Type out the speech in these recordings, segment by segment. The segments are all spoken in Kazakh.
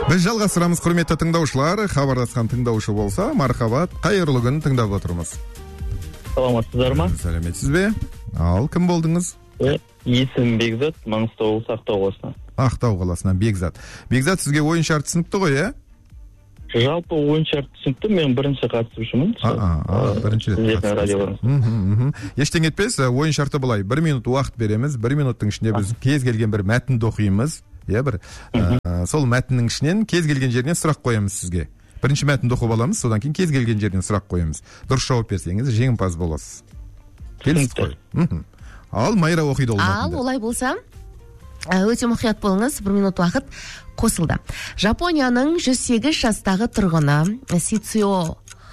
Біз жалғастырамыз, құрметті тыңдаушылар. Хабарласқан тыңдаушы болса, мархабат, қайырлы күн тыңдап отырмыз. Саламатсыздар ма? Сәлеметсіз бе? Ал, кім болдыңыз? Есім Бекзат, Маңғыстау облысы Ақтау қаласынан. Ақтау қаласынан Бекзат. Бекзат, сізге ойын шарты түсінікті ғой, иә? Жалпы ойын шарты түсінікті, мен бірінші қатысушымын. Бірінші рет. Ештеңе етпес, ойын шарты былай. 1 минут уақыт береміз, 1 минуттың ішінде біз кез келген бір мәтінді оқимыз. Сол мәтіннің ішінен кез келген жерінен сұрақ қоямыз сізге. Бірінші мәтінді оқып аламыз, содан кейін кез келген жерден сұрақ қоямыз. Дұрыс жауап берсеңіз, жеңімпаз боласыз. Келісіз ғой? Ал, Майра оқиды ол мәтінді. Ал, олай болса, өте мұқият болыңыз, 1 минут уақыт қосылды. Жапонияның 108 жастағы тұрғыны Сицио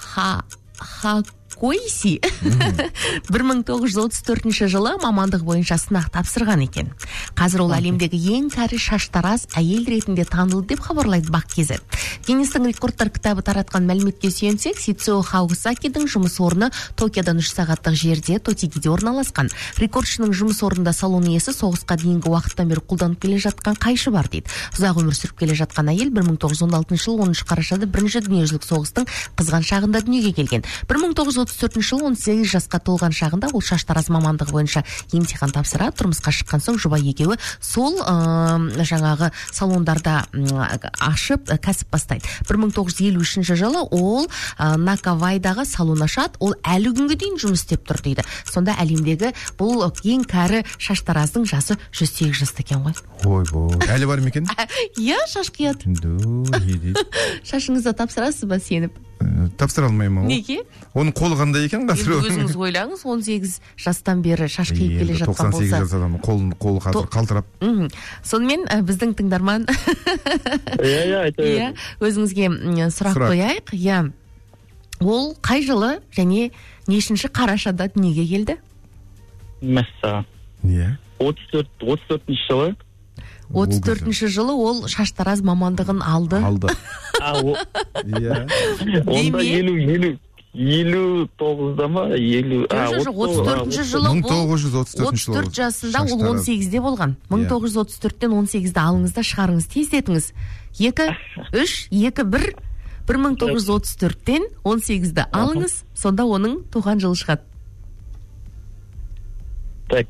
Хакойси 1934 жылы мамандық бойынша сынақ тапсырған екен. Қазір ол әлемдегі ең кәрі шаштараз әйел ретінде танылды деп хабарлайды Бақ.кз. Гиннестің рекордтар кітабы таратқан мәліметке сүйенсек, Сицио Хакойсидің жұмыс орны Токиодан 3 сағаттық жерде Тотигиде орналасқан. Рекордшының жұмыс орнында салон иесі соғысқа дейінгі уақыттан бері қолданып келе жатқан қайшы бар дейді. Ұзақ өмір сүріп келе жатқан әйел 1916 жылы 10 қарашада бірінші дүниежүзілік соғыстың қызған шағында дүниеге келген. 1934 жылы 18 жасқа толған шағында ол шаштараз мамандығы бойынша емтихан тапсырады. Тұрмысқа шыққан соң жұбайы екеуі сол жаңағы салондарда ашып кәсіп бастайды. 1953 жылы ол Накавайдағы салон ашады. Ол әлі күнге дейін жұмыс істеп тұр дейді. Сонда әлемдегі бұл ең кәрі шаштараздың жасы 108 жаста екен ғой. Ой, әлі бар ма екен? Иә, шаш қияды. Шашыңызды тапсырасыз ба сеніп? Тапсыра алмаймын. Неге? Оның қолы қандай екен? Өзіңіз ойлаңыз, 18 жастан бері шаш қиып келе жатқан болса. 98 жастан қолы қазір қалтырап. Сонымен біздің тыңдарман өзіңізге сұрақ қояйық. Ол қай жылы және нешінші қарашада дүниеге келді? Мәссаған. 34 жылы. 34 жылы ол шаштараз мамандығын алды. Онда 59-да ма? 34 жылы 34 жасында ол 18-де болған. 1934-тен 18-де алыңыз да шығарыңыз, тездетіңіз. 2, 3, 2, 1, 1934-тен 18-де алыңыз, сонда оның туған жылы шығады. Так,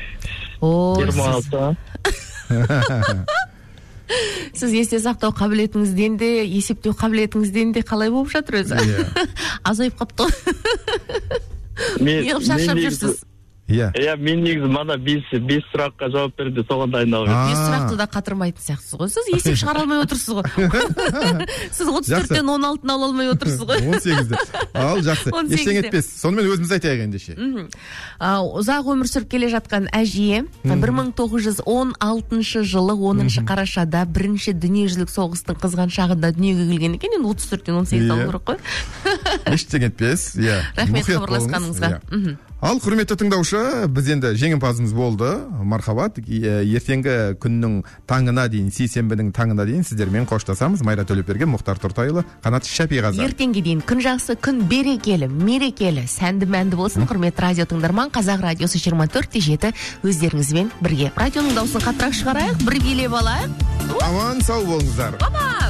26. Сіз есте сақтау қабілетіңізден де, есептеу қабілетіңізден де қалай болып жатыр өзі? Азайып қапты ғой. Неғып шаршап жүрсіз? Мен негізі мана 5 сұраққа жауап берді, соған дайындалып едім. 5 сұрақты да қатырмайтын сияқтысыз ғой. Сіз есеп шығара алмай отырсыз ғой. Сіз 34-тен 16-ны ала алмай отырсыз ғой. 18-де. Ал, жақсы. Ештеңе етпес. Сонымен өзіміз айтайық ендеше. Ұзақ өмір сүріп келе жатқан әжие 1916 жылы 10 қарашада бірінші дүниежүзілік соғыстың қызған шағында дүниеге келген екен. Енді 34-тен 18-ді алу керек қой. Ештеңе етпес. Рахмет хабарласқаныңызға. Ал, құрметті тыңдаушы, біз енді жеңімпазымыз болды. Мархабат, ертеңгі күннің таңына дейін, сейсенбінің таңына дейін сіздермен қоштасамыз. Майра Төлепберген, Мұхтар Тұртайұлы, Қанат Шапиғазы. Ертеңге дейін күн жақсы, күн берекелі, мерекелі, сәнді мәнді болсын. Құрметті радио тыңдарман, Қазақ радиосы 24/7 өздеріңізбен бірге. Радионың дауысын қаттырақ шығарайық, бір билеп алайық. Аман сау болыңыздар.